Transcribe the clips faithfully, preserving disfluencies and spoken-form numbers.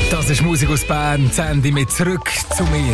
Das ist Musik aus Bern. Sandy mit «Zurück zu mir».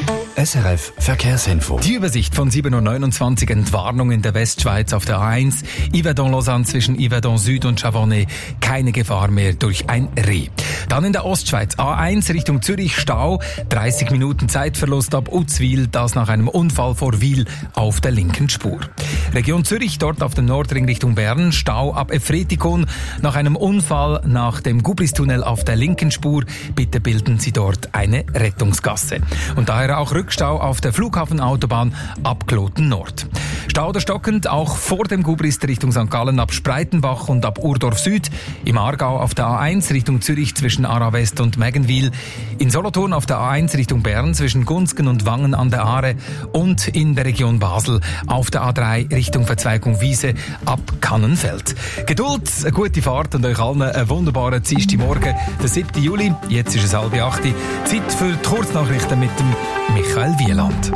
S R F Verkehrsinfo. Die Übersicht von sieben Uhr neunundzwanzig, Entwarnung in der Westschweiz auf der A eins. Yverdon-Lausanne zwischen Yverdon Süd und Chavornay. Keine Gefahr mehr durch ein Reh. Dann in der Ostschweiz A eins Richtung Zürich Stau. dreißig Minuten Zeitverlust ab Uzwil. Das nach einem Unfall vor Wil auf der linken Spur. Region Zürich, dort auf dem Nordring Richtung Bern. Stau ab Efretikon. Nach einem Unfall nach dem Gubristunnel auf der linken Spur. Bitte bilden Sie dort eine Rettungsgasse. Und daher auch Rückstau auf der Flughafenautobahn ab Kloten Nord. Stau oder stockend auch vor dem Gubrist Richtung Sankt Gallen ab Spreitenbach und ab Urdorf Süd. Im Aargau auf der A eins Richtung Zürich zwischen Aarau West und Meggenwil. In Solothurn auf der A eins Richtung Bern zwischen Gunzgen und Wangen an der Aare. Und in der Region Basel auf der A drei Richtung Verzweigung Wiese ab Kannenfeld. Geduld, eine gute Fahrt und euch allen einen wunderbaren Dienstagmorgen, der siebten Juli. Jetzt ist es halb acht. Zeit für die Kurznachrichten mit dem Michael Wieland.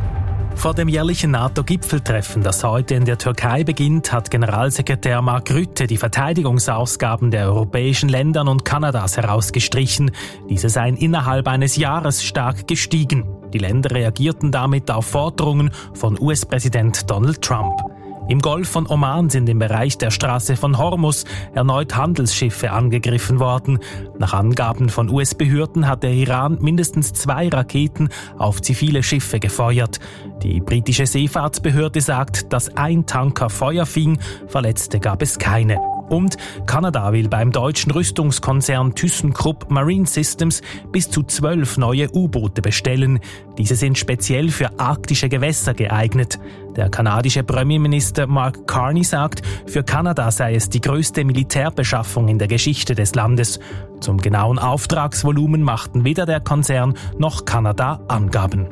Vor dem jährlichen NATO-Gipfeltreffen, das heute in der Türkei beginnt, hat Generalsekretär Mark Rutte die Verteidigungsausgaben der europäischen Länder und Kanadas herausgestrichen. Diese seien innerhalb eines Jahres stark gestiegen. Die Länder reagierten damit auf Forderungen von U S-Präsident Donald Trump. Im Golf von Oman sind im Bereich der Straße von Hormuz erneut Handelsschiffe angegriffen worden. Nach Angaben von U S-Behörden hat der Iran mindestens zwei Raketen auf zivile Schiffe gefeuert. Die britische Seefahrtsbehörde sagt, dass ein Tanker Feuer fing, Verletzte gab es keine. Und Kanada will beim deutschen Rüstungskonzern ThyssenKrupp Marine Systems bis zu zwölf neue U-Boote bestellen. Diese sind speziell für arktische Gewässer geeignet. Der kanadische Premierminister Mark Carney sagt, für Kanada sei es die größte Militärbeschaffung in der Geschichte des Landes. Zum genauen Auftragsvolumen machten weder der Konzern noch Kanada Angaben.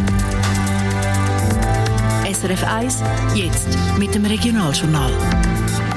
S R F eins, jetzt mit dem Regionaljournal.